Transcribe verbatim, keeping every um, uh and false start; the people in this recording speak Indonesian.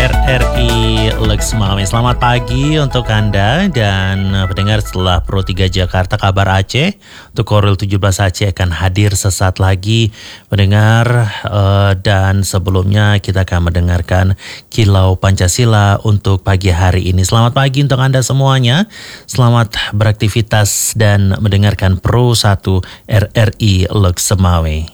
R R I Lux Mami. Selamat pagi untuk Anda dan pendengar setelah Pro tiga Jakarta Kabar Aceh. Untuk Koril tujuh belas Aceh akan hadir sesaat lagi pendengar, uh, dan sebelumnya kita akan mendengarkan Kilau Pancasila untuk pagi hari ini. Selamat pagi untuk Anda semuanya. Selamat beraktivitas dan mendengarkan Pro satu R R I Lux Mami.